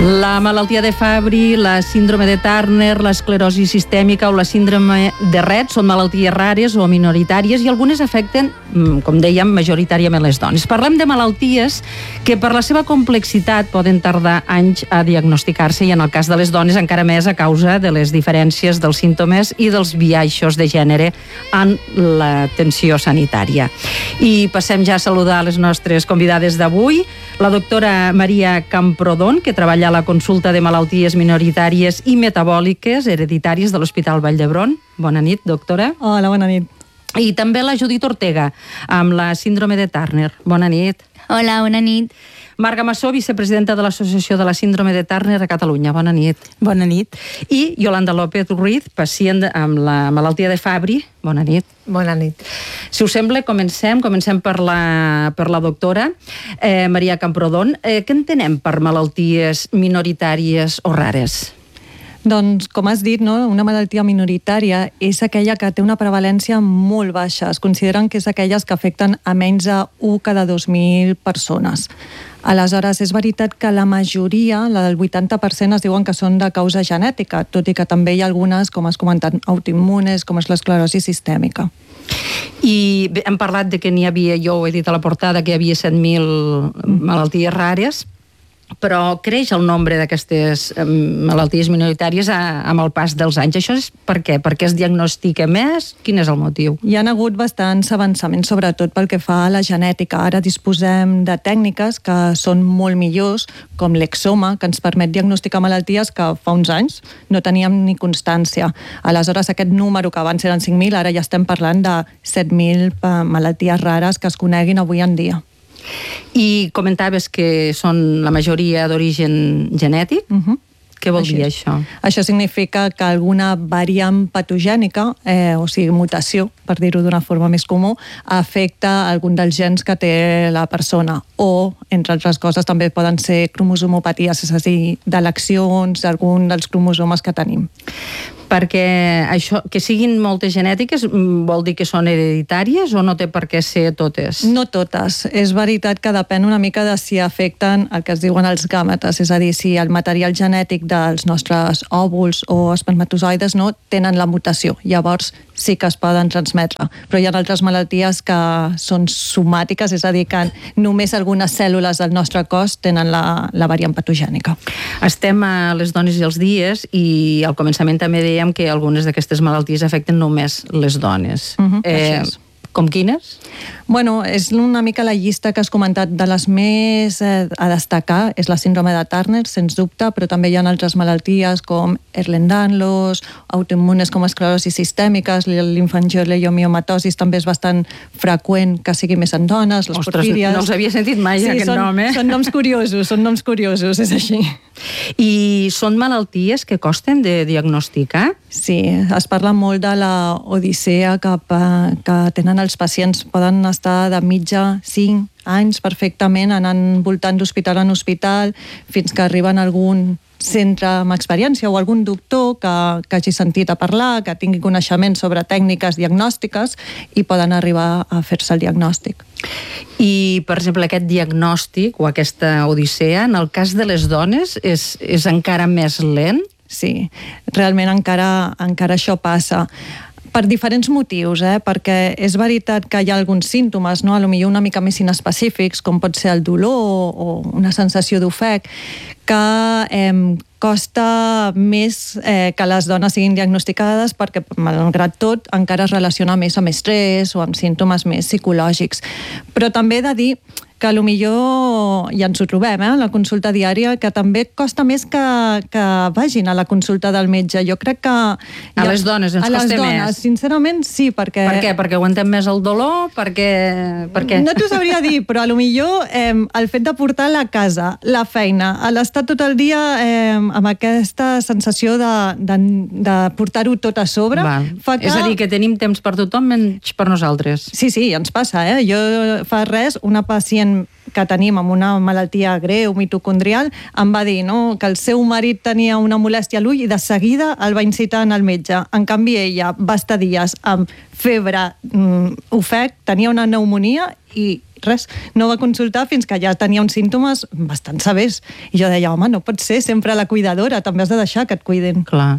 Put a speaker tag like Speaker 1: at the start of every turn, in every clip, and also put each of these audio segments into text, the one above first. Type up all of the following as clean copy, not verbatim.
Speaker 1: La malaltia de Fabry, la síndrome de Turner, l'esclerosi sistèmica o la síndrome de Rett són malalties rares o minoritàries i algunes afecten, com dèiem, majoritàriament les dones. Parlem de malalties que per la seva complexitat poden tardar anys a diagnosticar-se i en el cas de les dones encara més a causa de les diferències dels símptomes i dels biaixos de gènere en l'atenció sanitària. I passem ja a saludar les nostres convidades d'avui, la doctora Maria Camprodon, que treballa a la consulta de malalties minoritàries i metabòliques hereditàries de l'Hospital Vall d'Hebron. Bona nit, doctora.
Speaker 2: Hola, bona nit.
Speaker 1: I també la Judit Ortega, amb la síndrome de Turner. Bona nit.
Speaker 3: Hola, bona nit.
Speaker 1: Marga Massó, vicepresidenta de l'Associació de la Síndrome de Turner a Catalunya. Bona nit.
Speaker 2: Bona nit.
Speaker 1: I Yolanda López Ruiz, pacient amb la malaltia de Fabry. Bona nit.
Speaker 2: Bona nit.
Speaker 1: Si us sembla, comencem per la doctora Maria Camprodon. Què entenem per malalties minoritàries o rares?
Speaker 2: Doncs, com has dit, no? Una malaltia minoritària és aquella que té una prevalència molt baixa. Es consideren que és aquelles que afecten a menys de 1 cada 2.000 persones. Aleshores, és veritat que la majoria, la del 80%, es diuen que són de causa genètica, tot i que també hi ha algunes, com has comentat, autoimmunes, com és l'esclerosi sistèmica.
Speaker 1: I hem parlat de que n'hi havia, jo ho he dit a la portada, que hi havia 7.000 malalties rares, però creix el nombre d'aquestes malalties minoritàries amb el pas dels anys. Això és per què? Perquè es diagnostica més? Quin és el motiu?
Speaker 2: Hi ha hagut bastants avançaments, sobretot pel que fa a la genètica. Ara disposem de tècniques que són molt millors, com l'exoma, que ens permet diagnosticar malalties que fa uns anys no teníem ni constància. Aleshores, aquest número que abans eren 5.000, ara ja estem parlant de 7.000 malalties rares que es coneguin avui en dia.
Speaker 1: I comentaves que són la majoria d'origen genètic. Què vol dir això?
Speaker 2: Això significa que alguna variant patogènica, o sigui, mutació, per dir-ho d'una forma més comú, afecta algun dels gens que té la persona. O, entre altres coses, també poden ser cromosomopaties, és a dir, delecions d'algun dels cromosomes que tenim.
Speaker 1: Perquè això, que siguin moltes genètiques vol dir que són hereditàries o no té per què ser totes?
Speaker 2: No totes. És veritat que depèn una mica de si afecten el que es diuen els gàmetes, és a dir, si el material genètic dels nostres òvuls o espermatozoides no tenen la mutació. Llavors sí que es poden transmetre. Però hi ha altres malalties que són somàtiques, és a dir, que només algunes cèl·lules del nostre cos tenen la variant patogènica.
Speaker 1: Estem a les dones i els dies i al començament també dèiem que algunes d'aquestes malalties afecten només les dones.
Speaker 2: Així és.
Speaker 1: Com quines?
Speaker 2: Bueno, és una mica la llista que has comentat de les més a destacar. És la síndrome de Turner, sens dubte, però també hi ha altres malalties com Ehlers-Danlos, autoimmunes com esclerosi sistèmiques, l'infangioliomiomatosis també és bastant freqüent que sigui més en dones, les porfíries.
Speaker 1: No els havia sentit mai, aquest nom,
Speaker 2: Són noms curiosos, és així.
Speaker 1: I són malalties que costen de diagnosticar?
Speaker 2: Sí, es parla molt de la odissea que tenen els pacients. Poden estar de mitja 5 anys perfectament anant voltant d'hospital en hospital fins que arriben a algun centre amb experiència o algun doctor que hagi sentit a parlar, que tingui coneixement sobre tècniques diagnòstiques i poden arribar a fer-se el diagnòstic.
Speaker 1: I, per exemple, aquest diagnòstic o aquesta odissea, en el cas de les dones, és encara més lent?
Speaker 2: Sí, realment encara això passa. Per diferents motius, perquè és veritat que hi ha alguns símptomes, no? Potser una mica més inespecífics, com pot ser el dolor o una sensació d'ofec, que costa més que les dones siguin diagnosticades perquè, malgrat tot, encara es relaciona més amb estrès o amb símptomes més psicològics. Però també he de dir que potser ja ens ho trobem, a la consulta diària, que també costa més que vagin a la consulta del metge. Jo crec que...
Speaker 1: A les dones ens costa més? A les dones,
Speaker 2: sincerament, sí, perquè...
Speaker 1: Per què? Perquè aguantem més el dolor? Per què?
Speaker 2: No t'ho sabria dir, però potser el fet de portar a la casa, la feina, l'estar tot el dia amb aquesta sensació de portar-ho tot a sobre...
Speaker 1: Fa que... És a dir, que tenim temps per tothom menys per nosaltres.
Speaker 2: Sí, ens passa, Jo fa res, una pacient que tenim amb una malaltia greu mitocondrial em va dir que el seu marit tenia una molèstia a l'ull i de seguida el va incitar al metge. En canvi, ella va estar dies amb febre, ofec, tenia una pneumònia i res, no va consultar fins que ja tenia uns símptomes bastant severs. I jo deia, home, no pot ser, sempre la cuidadora, també has de deixar que et cuidin.
Speaker 1: Clar.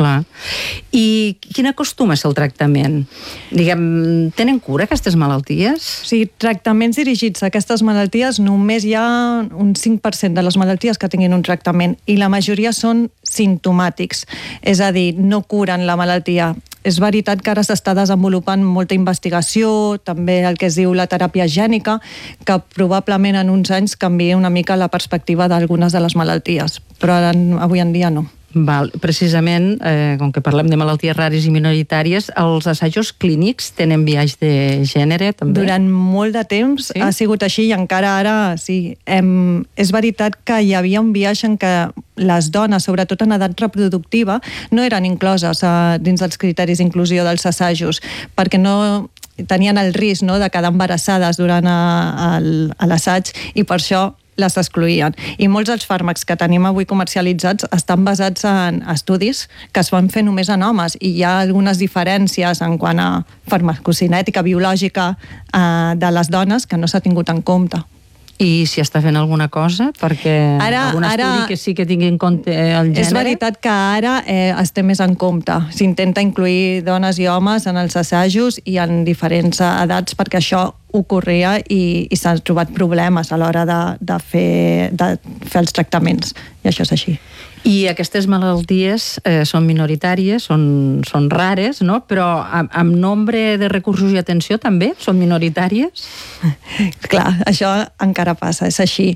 Speaker 1: I quin acostuma a ser el tractament? Diguem, tenen cura aquestes malalties?
Speaker 2: Sí, tractaments dirigits a aquestes malalties, només hi ha un 5% de les malalties que tinguin un tractament i la majoria són simptomàtics, és a dir, no curen la malaltia. És veritat que ara s'està desenvolupant molta investigació, també el que es diu la teràpia gènica, que probablement en uns anys canvia una mica la perspectiva d'algunes de les malalties, però avui en dia no.
Speaker 1: Val. Precisament, com que parlem de malalties rares i minoritàries, els assajos clínics tenen biaix de gènere, també?
Speaker 2: Durant molt de temps ha sigut així i encara ara sí. És veritat que hi havia un biaix en què les dones, sobretot en edat reproductiva, no eren incloses dins dels criteris d'inclusió dels assajos, perquè no tenien el risc de quedar embarassades durant l'assaig i per això les excloïen. I molts dels fàrmacs que tenim avui comercialitzats estan basats en estudis que es van fer només en homes i hi ha algunes diferències en quant a farmacocinètica biològica de les dones que no s'ha tingut en compte.
Speaker 1: I si està fent alguna cosa? Perquè algun estudi que sí que tingui en compte el gènere?
Speaker 2: És veritat que ara es té més en compte. S'intenta incluir dones i homes en els assajos i en diferents edats perquè això ocorria i s'han trobat problemes a l'hora de fer els tractaments. I això és així.
Speaker 1: I aquestes malalties són minoritàries, són rares, no? Però amb nombre de recursos i atenció també són minoritàries?
Speaker 2: Clar, això encara passa, és així.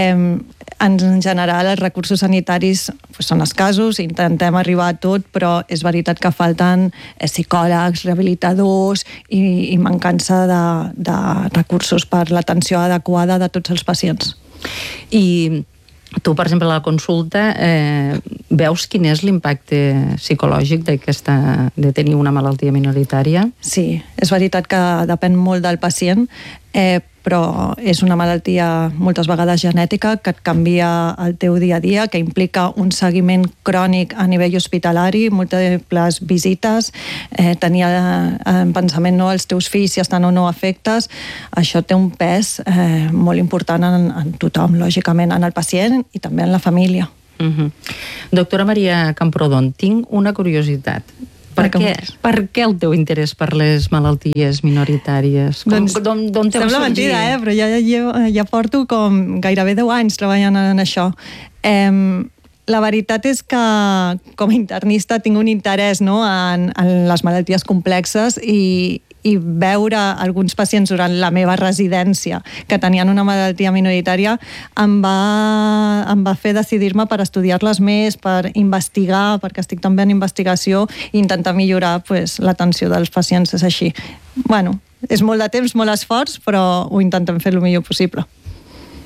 Speaker 2: En general, els recursos sanitaris són escassos, intentem arribar a tot, però és veritat que falten psicòlegs, rehabilitadors i mancança de recursos per l'atenció adequada de tots els pacients.
Speaker 1: I tu, per exemple, a la consulta veus quin és l'impacte psicològic de tenir una malaltia minoritària?
Speaker 2: Sí, és veritat que depèn molt del pacient, però és una malaltia moltes vegades genètica que et canvia el teu dia a dia, que implica un seguiment crònic a nivell hospitalari, múltiples visites, tenir en pensament els teus fills si estan o no afectes. Això té un pes molt important en tothom, lògicament, en el pacient i també en la família.
Speaker 1: Doctora Maria Camprodon, tinc una curiositat. Per què el teu interès per les malalties minoritàries? D'on te va sorgir?
Speaker 2: Sembla mentida, però ja porto com gairebé 10 anys treballant en això. La veritat és que com a internista tinc un interès en les malalties complexes i veure alguns pacients durant la meva residència que tenien una malaltia minoritària em va fer decidir-me per estudiar-les més, per investigar, perquè estic també en investigació i intentar millorar l'atenció dels pacients. És així. És molt de temps, molt esforç, però ho intentem fer el millor possible.